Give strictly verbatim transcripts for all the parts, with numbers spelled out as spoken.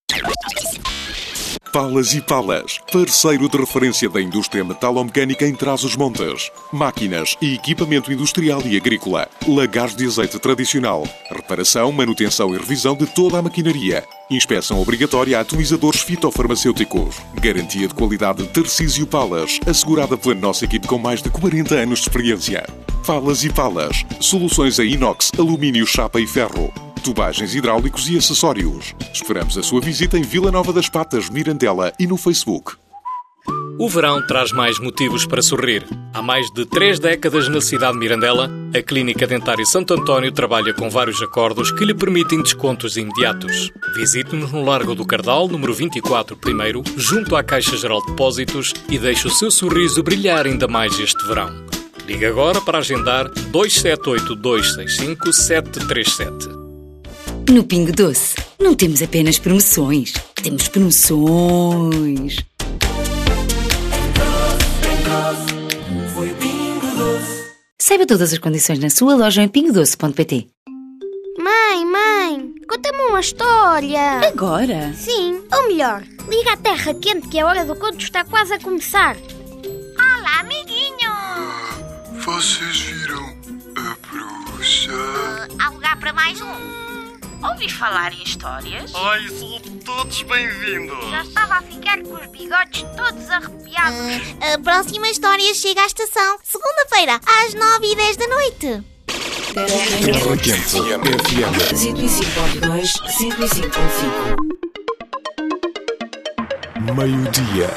Palas e Palas, parceiro de referência da indústria metalomecânica em Trás-os-Montes. Máquinas e equipamento industrial e agrícola. Lagares de azeite tradicional. Reparação, manutenção e revisão de toda a maquinaria. Inspeção obrigatória a atomizadores fitofarmacêuticos. Garantia de qualidade de Tarcísio Palas, assegurada pela nossa equipe com mais de quarenta anos de experiência. Palas e Palas, soluções em inox, alumínio, chapa e ferro. Tubagens hidráulicos e acessórios. Esperamos a sua visita em Vila Nova das Patas, Mirandela e no Facebook. O verão traz mais motivos para sorrir. Há mais de três décadas na cidade de Mirandela, a Clínica Dentária Santo António trabalha com vários acordos que lhe permitem descontos imediatos. Visite-nos no Largo do Cardal, número vinte e quatro, primeiro, junto à Caixa Geral de Depósitos e deixe o seu sorriso brilhar ainda mais este verão. Ligue agora para agendar dois sete oito, dois seis cinco, sete três sete. No Pingo Doce, não temos apenas promoções, temos promoções. Saiba todas as condições na sua loja em pingo doce ponto pt. Mãe, mãe, conta-me uma história. Agora? Sim, ou melhor, liga à terra quente que a hora do conto está quase a começar. Olá, amiguinho. Vocês viram a bruxa? Uh, há lugar para mais um. Ouvis falar em histórias? Ai, são todos bem-vindos! Já estava a ficar com os bigodes todos arrepiados. A próxima história chega à estação segunda-feira, às nove e dez da noite. Terra Quente F M cento e cinco ponto dois, cento e cinco ponto cinco. Meio-dia.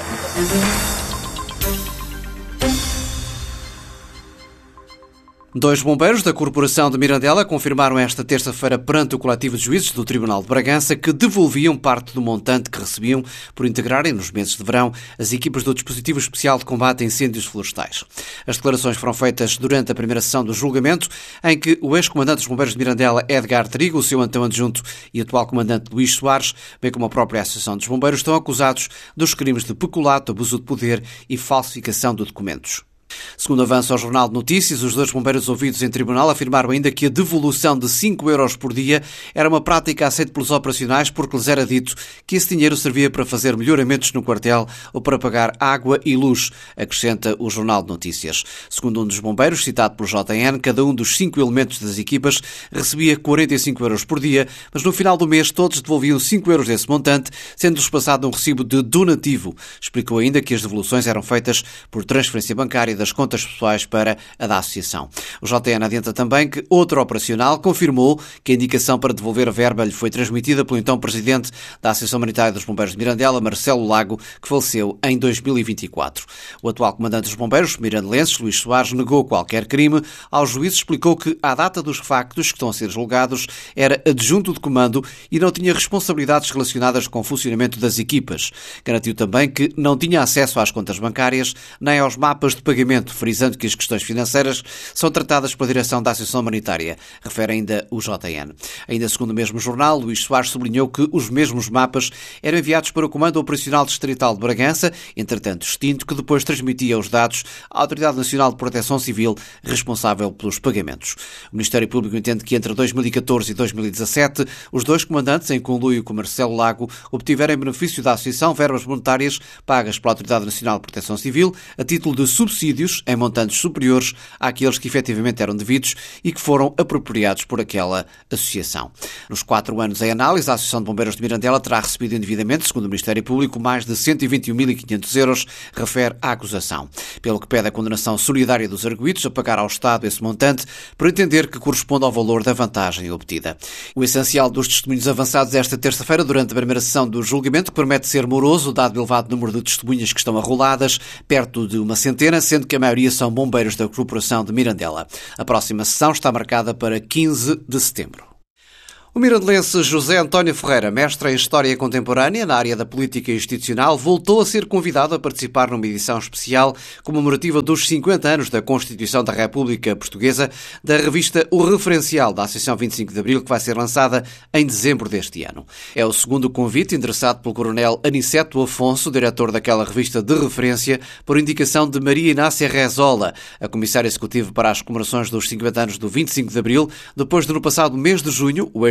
Dois bombeiros da Corporação de Mirandela confirmaram esta terça-feira perante o coletivo de juízes do Tribunal de Bragança que devolviam parte do montante que recebiam por integrarem nos meses de verão as equipas do Dispositivo Especial de Combate a Incêndios Florestais. As declarações foram feitas durante a primeira sessão do julgamento, em que o ex-comandante dos bombeiros de Mirandela, Edgar Trigo, o seu antão adjunto e atual comandante Luís Soares, bem como a própria Associação dos Bombeiros, estão acusados dos crimes de peculato, abuso de poder e falsificação de documentos. Segundo avança ao Jornal de Notícias, os dois bombeiros ouvidos em tribunal afirmaram ainda que a devolução de cinco euros por dia era uma prática aceita pelos operacionais porque lhes era dito que esse dinheiro servia para fazer melhoramentos no quartel ou para pagar água e luz, acrescenta o Jornal de Notícias. Segundo um dos bombeiros, citado pelo J N, cada um dos cinco elementos das equipas recebia quarenta e cinco euros por dia, mas no final do mês todos devolviam cinco euros desse montante, sendo-lhes passado um recibo de donativo. Explicou ainda que as devoluções eram feitas por transferência bancária das contas pessoais para a da associação. O J N adianta também que outro operacional confirmou que a indicação para devolver a verba lhe foi transmitida pelo então presidente da Associação Humanitária dos Bombeiros de Mirandela, Marcelo Lago, que faleceu em dois mil e vinte e quatro. O atual comandante dos bombeiros, mirandelenses, Luís Soares, negou qualquer crime. Ao juiz explicou que, à data dos factos que estão a ser julgados, era adjunto de comando e não tinha responsabilidades relacionadas com o funcionamento das equipas. Garantiu também que não tinha acesso às contas bancárias nem aos mapas de pagamento, frisando que as questões financeiras são tratadas pela direção da Associação Humanitária, refere ainda o J N. Ainda segundo o mesmo jornal, Luís Soares sublinhou que os mesmos mapas eram enviados para o Comando Operacional Distrital de Bragança, entretanto extinto, que depois transmitia os dados à Autoridade Nacional de Proteção Civil, responsável pelos pagamentos. O Ministério Público entende que entre dois mil e catorze e dois mil e dezassete, os dois comandantes, em conluio com Marcelo Lago, obtiveram em benefício da Associação verbas monetárias pagas pela Autoridade Nacional de Proteção Civil a título de subsídios em montantes superiores àqueles que efetivamente eram devidos e que foram apropriados por aquela associação. Nos quatro anos em análise, a Associação de Bombeiros de Mirandela terá recebido indevidamente, segundo o Ministério Público, mais de cento e vinte e um mil e quinhentos euros, refere a acusação. Pelo que pede a condenação solidária dos arguidos a pagar ao Estado esse montante, por entender que corresponde ao valor da vantagem obtida. O essencial dos testemunhos avançados esta terça-feira, durante a primeira sessão do julgamento, que promete ser moroso, dado o elevado número de testemunhas que estão arroladas, perto de uma centena, sendo que a maioria são bombeiros da Corporação de Mirandela. A próxima sessão está marcada para quinze de setembro. O mirandelense José António Ferreira, mestre em História Contemporânea na área da política institucional, voltou a ser convidado a participar numa edição especial comemorativa dos cinquenta anos da Constituição da República Portuguesa, da revista O Referencial da Associação vinte e cinco de Abril, que vai ser lançada em dezembro deste ano. É o segundo convite endereçado pelo coronel Aniceto Afonso, diretor daquela revista de referência, por indicação de Maria Inácia Rezola, a comissária executiva para as comemorações dos cinquenta anos do vinte e cinco de Abril, depois de no passado mês de junho, o ex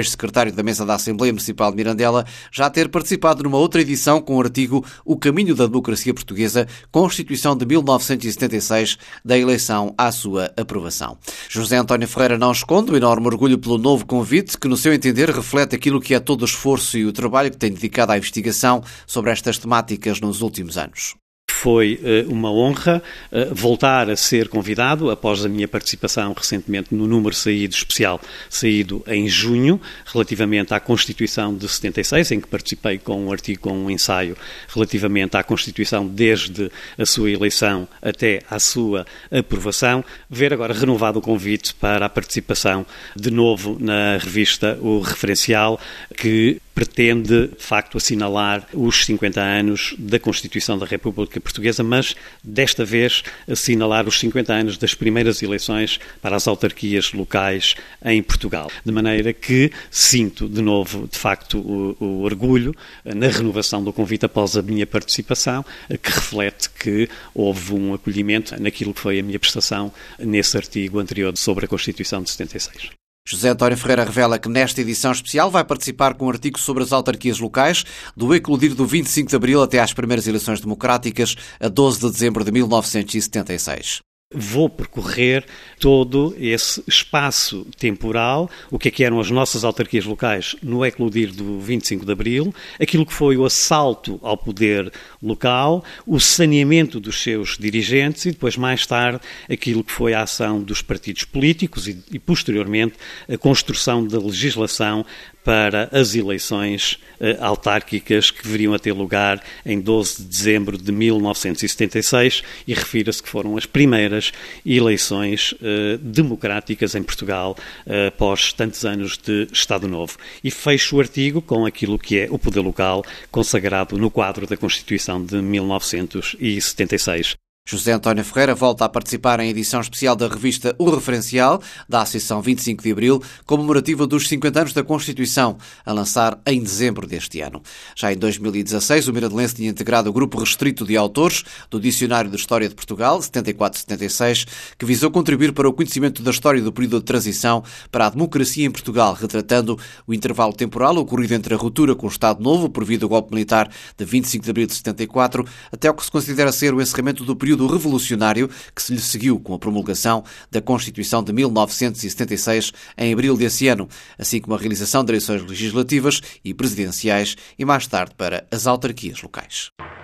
ex-secretário da mesa da Assembleia Municipal de Mirandela, já ter participado numa outra edição com o artigo O Caminho da Democracia Portuguesa, Constituição de mil novecentos e setenta e seis, da eleição à sua aprovação. José António Ferreira não esconde o enorme orgulho pelo novo convite, que, no seu entender, reflete aquilo que é todo o esforço e o trabalho que tem dedicado à investigação sobre estas temáticas nos últimos anos. Foi uh, uma honra uh, voltar a ser convidado após a minha participação recentemente no número saído especial, saído em junho, relativamente à Constituição de setenta e seis, em que participei com um artigo, com um ensaio relativamente à Constituição desde a sua eleição até à sua aprovação. Ver agora renovado o convite para a participação de novo na revista O Referencial, que pretende, de facto, assinalar os cinquenta anos da Constituição da República Portuguesa, mas, desta vez, assinalar os cinquenta anos das primeiras eleições para as autarquias locais em Portugal. De maneira que sinto, de novo, de facto, o, o orgulho na renovação do convite após a minha participação, que reflete que houve um acolhimento naquilo que foi a minha prestação nesse artigo anterior sobre a Constituição de setenta e seis. José António Ferreira revela que nesta edição especial vai participar com um artigo sobre as autarquias locais, do eclodir do vinte e cinco de abril até às primeiras eleições democráticas, a doze de dezembro de mil novecentos e setenta e seis. Vou percorrer todo esse espaço temporal, o que é que eram as nossas autarquias locais no eclodir do vinte e cinco de abril, aquilo que foi o assalto ao poder local, o saneamento dos seus dirigentes e depois, mais tarde, aquilo que foi a ação dos partidos políticos e, e posteriormente, a construção da legislação para as eleições eh, autárquicas que viriam a ter lugar em doze de dezembro de mil novecentos e setenta e seis e refira-se que foram as primeiras eleições eh, democráticas em Portugal eh, após tantos anos de Estado Novo. E fecho o artigo com aquilo que é o poder local consagrado no quadro da Constituição de mil novecentos e setenta e seis. José António Ferreira volta a participar em edição especial da revista O Referencial, da Associação vinte e cinco de abril, comemorativa dos cinquenta anos da Constituição, a lançar em dezembro deste ano. Já em dois mil e dezasseis, o Miradelense tinha integrado o grupo restrito de autores do Dicionário de História de Portugal, setenta e quatro a setenta e seis, que visou contribuir para o conhecimento da história do período de transição para a democracia em Portugal, retratando o intervalo temporal ocorrido entre a ruptura com o Estado Novo, por via do golpe militar de vinte e cinco de abril de setenta e quatro, até o que se considera ser o encerramento do período revolucionário que se lhe seguiu com a promulgação da Constituição de mil novecentos e setenta e seis em abril desse ano, assim como a realização de eleições legislativas e presidenciais e mais tarde para as autarquias locais.